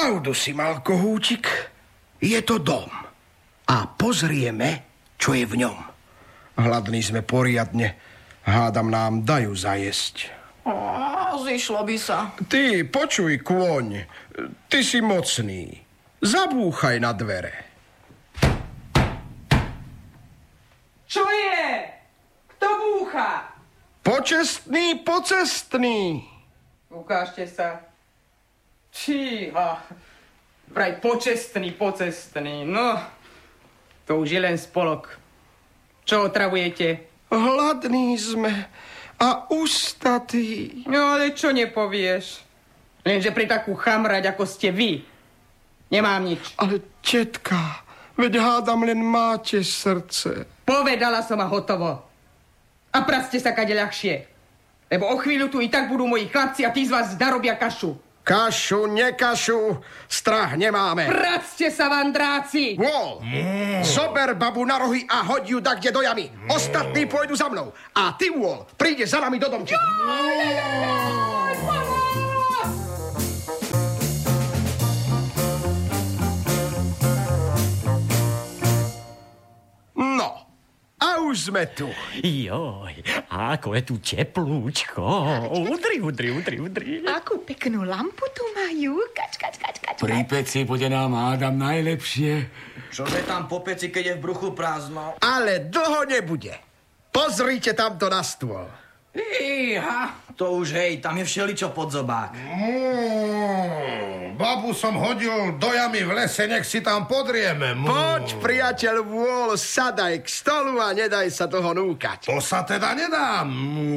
Pravdu si mal, kohúčik. Je to dom. A pozrieme, čo je v ňom. Hladní sme poriadne. Hádam, nám dajú zajesť. Zišlo by sa. Ty, počuj, kôň. Ty si mocný. Zabúchaj na dvere. Čo je? Kto búcha? Počestný, pocestný. Ukážte sa. Číha. Vraj počestný, pocestný. No, to už je len spolok. Čo otravujete? Hladní sme a ústatí. No, ale čo nepovieš? Lenže pri takú chamrať, ako ste vy, nemám nič. Ale tetka, veď hádam, len máte srdce. Povedala som a hotovo. A praste sa kade ľahšie. Lebo o chvíľu tu i tak budú moji chlapci a tí z vás narobia kašu. Kašu, nekašu, strach nemáme. Practe sa, vandráci! Vôľ, zober babu na rohy a hoď ju dakde do jamy. Ostatní pôjdu za mnou. A ty, Vôľ, príde za nami do domčeku. No, a už sme tu. Joj, ako je tu teplúčko. Udri. Akú peknú lampu tu majú. Kač. Pri peci bude nám, hádam, najlepšie. Čože tam po peci, keď je v bruchu prázdno? Ale dlho nebude. Pozrite tamto na stôl. Iha, to už hej, tam je všeličo pod zobák. Babu som hodil do jamy v lese, nech si tam podrieme. Poď, priateľ Vôľ, sadaj k stolu a nedaj sa toho núkať. To sa teda nedám.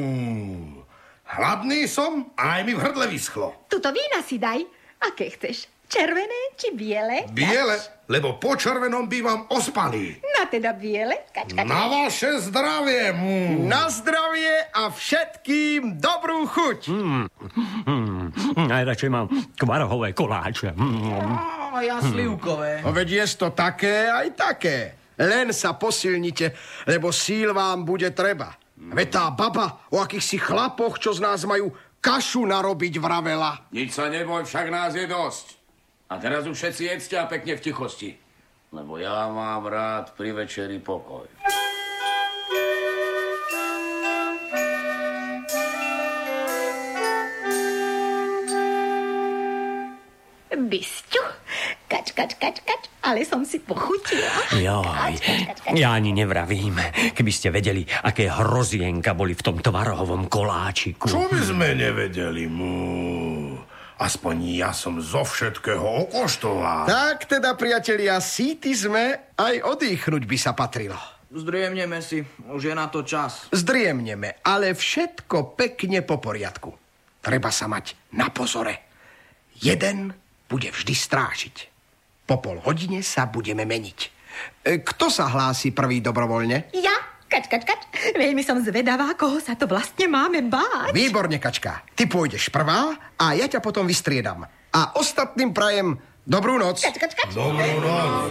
Hladný som a aj mi v hrdle vyschlo. Tuto vína si daj. Aké chceš? Červené či biele? Biele, lebo po červenom bývam ospalý. No teda biele. Kač. Na vaše zdravie. Na zdravie a všetkým dobrú chuť. Najradšej mám kvarohové koláče. Ja slivkové. No veď je to také aj také. Len sa posilnite, lebo síl vám bude treba. Veď tá baba o akýchsi chlapoch, čo z nás majú kašu narobiť, vravela. Nič sa neboj, však nás je dosť. A teraz už všetci jedzte a pekne v tichosti. Lebo ja mám rád pri večeri pokoj. Bysťu. Kač. Ale som si pochutila. Joj, ja ani nevravím. Keby ste vedeli, aké hrozienka boli v tom tvarohovom koláčiku. Čo by sme nevedeli, Aspoň ja som zo všetkého okoštoval. Tak teda, priatelia, síti sme, aj odýchnuť by sa patrilo. Zdriemneme si, už je na to čas. Zdriemneme, ale všetko pekne po poriadku. Treba sa mať na pozore. Jeden bude vždy strážiť. Po pol hodine sa budeme meniť. Kto sa hlási prvý dobrovoľne? Ja? Kač. Veľmi som zvedavá, koho sa to vlastne máme báť. Výborne, Kačka. Ty pôjdeš prvá a ja ťa potom vystriedam. A ostatným prajem dobrú noc. Kač. Dobrú noc.